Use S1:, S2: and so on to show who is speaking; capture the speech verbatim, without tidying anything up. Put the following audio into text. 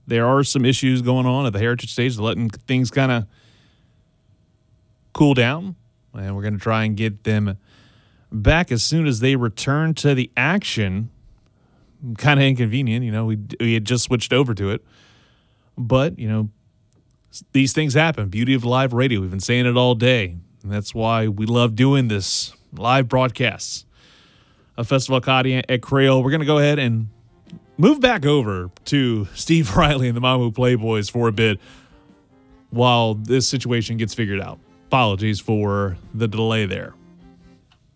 S1: there are some issues going on at the Heritage Stage, letting things kind of cool down, and we're going to try and get them back as soon as they return to the action. Kind of inconvenient, you know, we we had just switched over to it, but, you know, these things happen. Beauty of live radio. We've been saying it all day, and that's why we love doing this live broadcasts of Festival Acadien at Crail. We're going to go ahead and move back over to Steve Riley and the Mamou Playboys for a bit while this situation gets figured out. Apologies for the delay there.